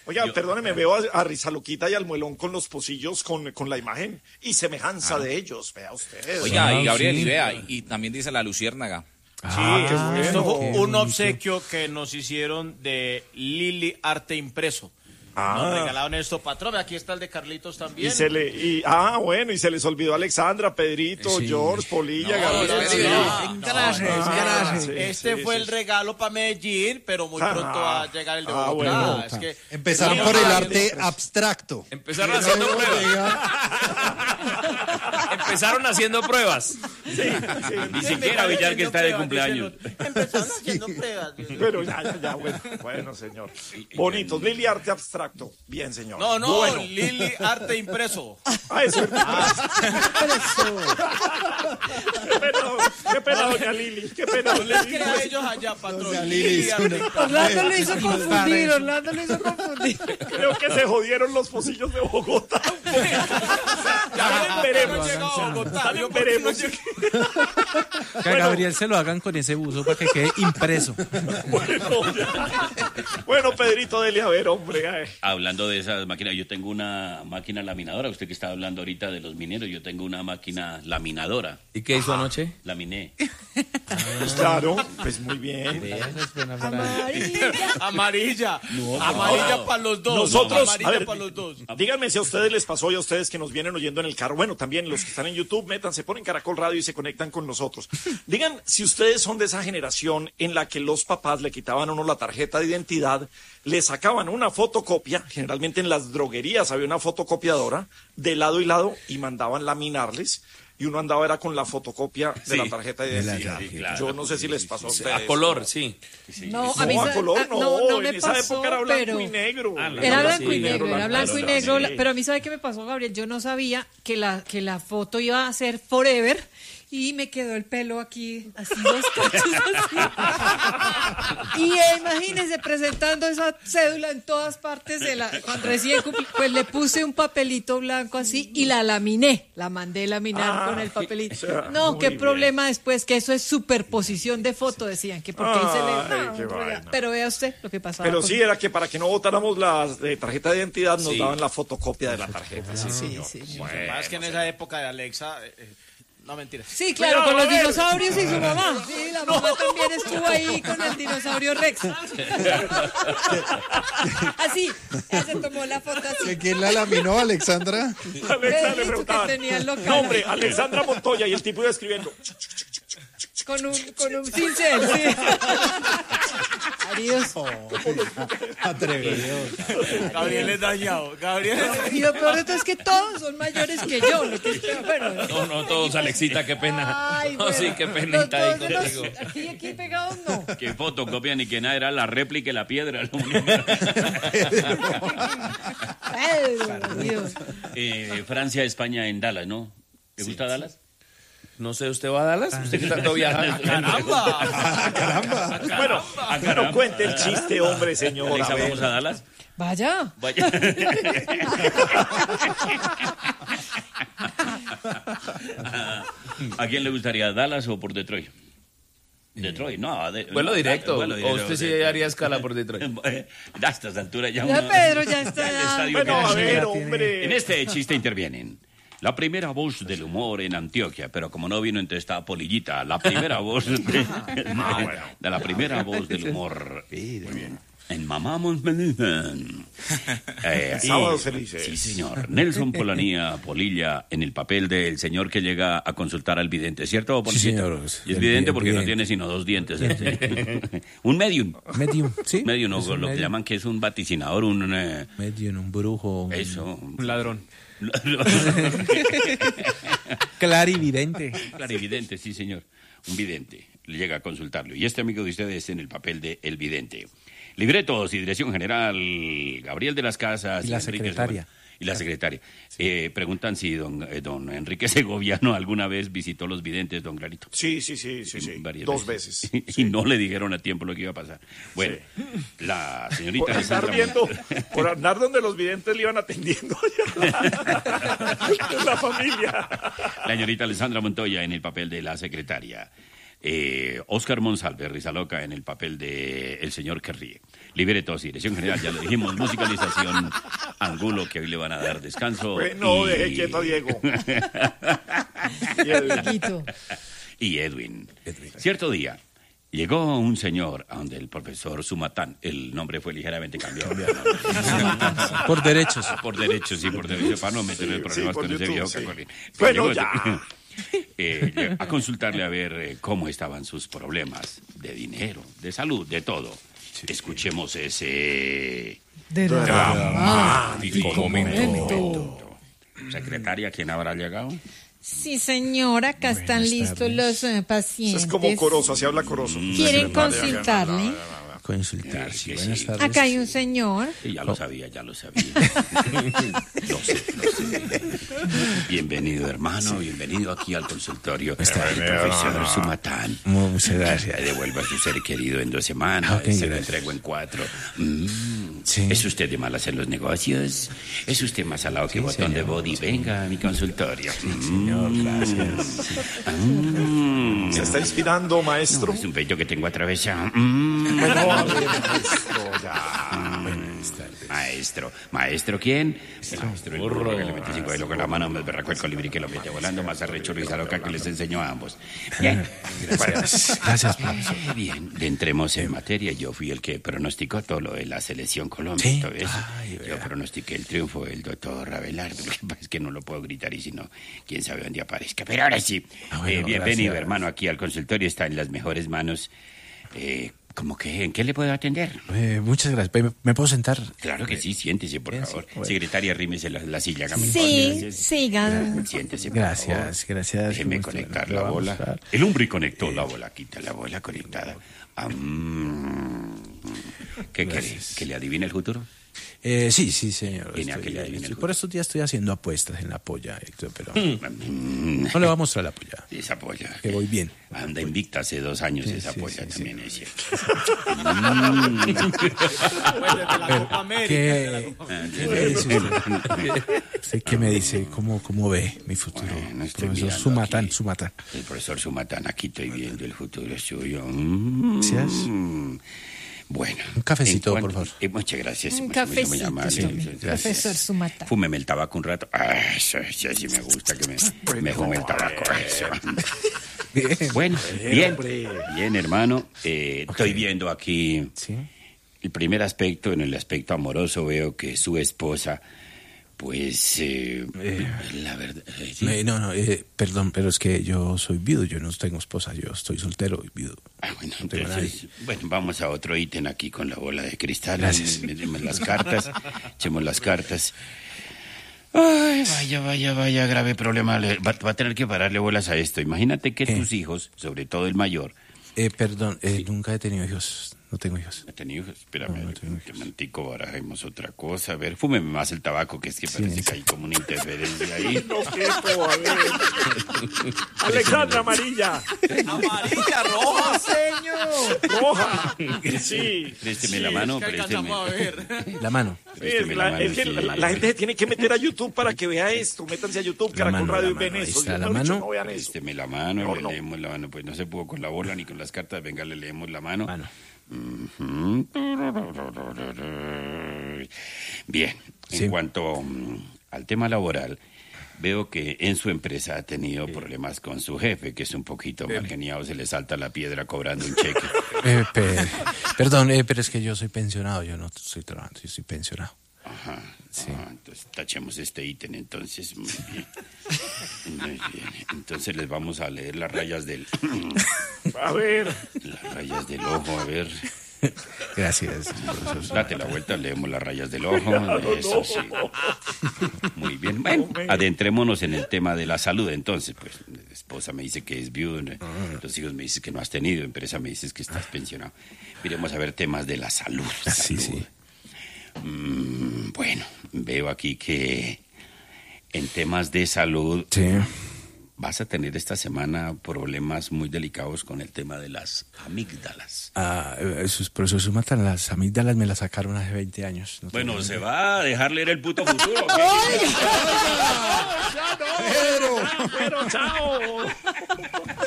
Oiga, perdóneme, veo a Rizaloquita y al Muelón con los pocillos con la imagen y semejanza de ellos, vea usted. Oiga, y Gabriel, sí. y vea, y también dice la Luciérnaga. Qué bueno. Esto fue un obsequio que nos hicieron de Lili Arte Impreso. Nos regalaron esto, patrón. Aquí está el de Carlitos también. Y se les olvidó Alexandra, Pedrito, George, Polilla, Gabriel. Gracias. Este fue el regalo para Medellín, pero muy pronto va a llegar el de Bogotá. Bueno. Es que Empezaron por el arte abstracto. Empezaron haciendo pruebas. Empezaron haciendo pruebas. Ni siquiera Villar que está de cumpleaños. Empezaron haciendo pruebas. Pero ya, bueno, señor. Bonitos, Lili Arte Abstracto. Bien, señor. No, Bueno. Lili Arte Impreso. Es verdad. Qué pena, doña Lili. Qué pena, No doña les Lili. crea a ellos allá, patrón. Doña Lili es una- Orlando lo hizo confundir. Creo que se jodieron los pocillos de Bogotá. Ya veremos. Ya veremos. Que a Gabriel se lo hagan con ese buzo para que quede impreso. Bueno, Pedrito, dele a ver, hombre. Hablando de esas máquinas, yo tengo una máquina laminadora. Usted que está hablando ahorita de los mineros, yo tengo una máquina laminadora. ¿Y qué hizo anoche? Laminé. Pues claro, pues muy bien. Amarilla. Amarilla para los dos. Nosotros, Amarilla a ver, para los dos. Díganme si a ustedes les pasó y a ustedes que nos vienen oyendo en el carro. Bueno, también los que están en YouTube, métanse, ponen Caracol Radio y se conectan con nosotros. Digan si ustedes son de esa generación en la que los papás le quitaban a uno la tarjeta de identidad, le sacaban una fotocopia, generalmente en las droguerías había una fotocopiadora, de lado y lado, y mandaban laminarles. Y uno andaba era con la fotocopia de la tarjeta de identidad. claro. Yo no sé si les pasó a ustedes. A color, sí. No, No, a color no, me en esa pasó, época era blanco pero y negro. era blanco y negro, era blanco y negro. sí. Pero a mí, ¿sabe qué me pasó, Gabriel? Yo no sabía que la foto iba a ser forever y me quedó el pelo aquí, así los cachos así. Y imagínense presentando esa cédula en todas partes cuando recién cumplí, pues le puse un papelito blanco así y la laminé, la mandé laminar con el papelito. No, qué problema después, que eso es superposición de foto, decían, que porque ahí se qué le... vaina. Pero vea usted lo que pasaba. Pero con- sí, era que para que no votáramos la tarjeta de identidad nos Sí. daban la fotocopia de la tarjeta. Sí, señor. Más que en esa época de Alexa, no mentiras. Sí, claro, Cuidado, con los a ver. dinosaurios y su mamá. Sí, la mamá también estuvo ahí con el dinosaurio Rex. Así, ella se tomó la foto así. ¿Que quién la laminó, Alexandra? Alexa le Dijo que preguntaba. tenía el local. No, hombre, Alexandra Montoya y el tipo iba escribiendo. Con un cincel, sí. Maridos. Atrevido. Gabriel es dañado. Gabriel es... Y lo peor de todo es que todos son mayores que yo. Lo que es peor. Bueno, No, todos, Alexita, qué pena. Ay, No, bueno. sí, qué penita ahí Los dos contigo. aquí pegados no. Que fotocopia ni que nada, era la réplica y la piedra. Pedro, Dios. Francia, España en Dallas, ¿no? ¿Te gusta Dallas? No sé, ¿usted va a Dallas? ¿Usted que tanto viaja? ¡Caramba! Bueno, cuente el chiste, hombre, señor. Alexa, A ver. ¿vamos a Dallas? Vaya. Vaya. ¿A quién le gustaría, Dallas o por Detroit? Detroit, no. Vuelo directo. vuelo ¿O usted sí haría escala por Detroit? A estas alturas ya Ya uno- Pedro ya está. El estadio Bueno, a que- ver, hombre. En este chiste intervienen la primera voz del humor en Antioquia, pero como no vino entonces está Polillita, la primera voz de la primera voz del humor en Mamamos Sábados felices. Sí, señor. Nelson Polanía Polilla en el papel del señor que llega a consultar al vidente, ¿cierto, Polillita? señor. Y es El vidente porque no vidente. tiene sino 2 dientes. Un medium. Medium, ¿sí? Medium, no, Es un lo que medium. llaman que es un vaticinador, un... Medium, un brujo. eso. Un ladrón. Clarividente. Clarividente, sí, señor. Un vidente. Le llega a consultarlo. Y este amigo de ustedes en el papel de el vidente. Libretos y dirección general, Gabriel de las Casas. Y la Enrique secretaria. Segoviano. Y la secretaria. Preguntan si don Enrique Segoviano alguna vez visitó los videntes, don Clarito. Sí. Varias 2 veces. Y no le dijeron a tiempo lo que iba a pasar. Bueno, la señorita Por andar Alessandra viendo, Montoya. por andar donde los videntes le iban atendiendo la familia. La señorita Alessandra Montoya en el papel de la secretaria. Oscar Monsalve, Risa Loca, en el papel de El Señor que Ríe. Libretos y dirección general, ya lo dijimos, musicalización, Angulo, que hoy le van a dar descanso. No, deje quieto a Diego. Dieguito. Y Edwin. Cierto día, llegó un señor a donde el profesor Sumatán, el nombre fue ligeramente cambiado. Por derechos. Por derechos, sí, por derechos, para no meter problemas por con ese YouTube, viejo sí. cacolín. Bueno, Llegó ya. a consultarle a ver cómo estaban sus problemas de dinero, de salud, de todo. Escuchemos ese Dramático momento. Secretaria, ¿quién habrá llegado? Sí, señora, acá están listos los pacientes. Es como Corozo, así habla Corozo. ¿Quieren consultarle? Consultar, sí. Sí, Buenas sí. tardes. Acá hay un señor. Sí, ya lo sabía, ya lo sabía. Lo sé. Bienvenido, hermano, bienvenido aquí al consultorio. Está el profesor Sumatán. Muchas gracias. Le devuelvo a su ser querido en 2 semanas, Ok, se lo gracias. entrego en 4. Sí. ¿Es usted de malas en los negocios? ¿Es usted más salado que botón señor, de body? Venga a mi consultorio. Señor, gracias. ¿Se está inspirando, maestro? Es un pecho que tengo atravesado. Bueno, a ver, maestro, ya. ¿Maestro quién? Maestro el burro que le mete 5 de loco en la mano, más berraco el colibrí que lo mete volando, más arrecho Luisa Loca que les enseñó a ambos. Bien. Gracias, profesor. Bien, entremos en materia. Yo fui el que pronosticó todo lo de la selección Colombia. Sí. ¿Todo eso? Ay, Yo vea. pronostiqué el triunfo del doctor Abelardo. Lo que pasa es que no lo puedo gritar y si no, quién sabe dónde aparezca. Pero ahora sí, Bueno, bienvenido, gracias. hermano, aquí al consultorio. Está en las mejores manos. ¿Cómo que en qué le puedo atender? Muchas gracias. ¿Me puedo sentar? Claro que sí, siéntese, por Bien, favor. sí, bueno. Secretaria, arrímese la silla. hágame el Sí, favor, gracias. sigan. Siéntese, por favor. Gracias. Déjeme ¿Cómo está? conectar Lo la vamos bola. a dar. El hombre conectó la bola, quita la bola conectada. ¿Qué quiere? ¿Que le adivine el futuro? Sí, señor. Viene a que le adivine el Por estos días estoy haciendo apuestas en la polla, Héctor, pero Mm, no le va a mostrar la polla. Esa polla. Que voy bien. Anda invicta hace 2 años Sí, esa sí, polla sí, también, es cierto. Pues desde la Copa América. desde la Copa América. ¿Qué dice usted? ¿Usted qué me dice? ¿Cómo ve mi futuro? Bueno, estoy Profesor mirando aquí. Sumatán. El profesor Sumatán, aquí estoy viendo el futuro suyo. Gracias. Bueno. Un cafecito, en por cuanto- favor. muchas gracias. Un muy cafecito, amable. tome, Gracias. profesor Sumata. Fúmeme el tabaco un rato. Eso sí me gusta que me fume el tabaco. Eso. Bueno, bien, hermano. Estoy viendo aquí Sí. el primer aspecto. En el aspecto amoroso veo que su esposa, pues, la verdad... sí. Perdón, pero es que yo soy viudo, yo no tengo esposa, yo estoy soltero y viudo. Bueno, No tengo entonces, bueno, vamos a otro ítem aquí con la bola de cristal. Gracias. Metemos las cartas, echemos las cartas. Ay, vaya, grave problema. Va a tener que pararle bolas a esto. Imagínate que tus hijos, sobre todo el mayor, Perdón, nunca he tenido hijos, no tengo hijos. ¿ha tenido hijos? Espérame, No tengo que mantico, barajemos otra cosa. A ver, fúmeme más el tabaco, que es que parece que hay como una interferencia ahí. No quepo, a ver. Alexandra Amarilla. Amarilla, roja. Roja. Sí. Présteme la mano, Es que présteme. alcanzamos a ver. La mano. Présteme La, la mano, es que sí. la gente se tiene que meter a YouTube para que vea esto. Métanse a YouTube, La Caracol mano, Radio y la ven mano, ahí eso. está, Yo, la mejor dicho, mano. no vean eso. Présteme la mano, No, le no. leemos la mano. Pues no se pudo con la bola ni con las cartas. Venga, le leemos la mano. Mano. Ujú. Bien, Sí. en cuanto al tema laboral, veo que en su empresa ha tenido problemas con su jefe, que es un poquito mal geniado, se le salta la piedra cobrando un cheque. Perdón, pero es que yo soy pensionado, yo no estoy trabajando, yo soy pensionado. Ajá, Sí. entonces tachemos este ítem, entonces, muy bien. Muy bien. Entonces les vamos a leer las rayas del... A ver. las rayas del ojo, a ver... Gracias, profesor. Date la vuelta, leemos las rayas del ojo. Eso sí. Muy bien. Bueno, adentrémonos en el tema de la salud. Entonces, pues, la esposa me dice que es viuda, los hijos me dicen que no has tenido, empresa me dices que estás pensionado. Miremos a ver temas de la salud. Sí, sí. Bueno, veo aquí que en temas de salud Sí. vas a tener esta semana problemas muy delicados con el tema de las amígdalas. Profesor Sumatán, las amígdalas me las sacaron hace 20 años. No Bueno, tengo- se va a dejar leer el puto futuro. Pero, chao.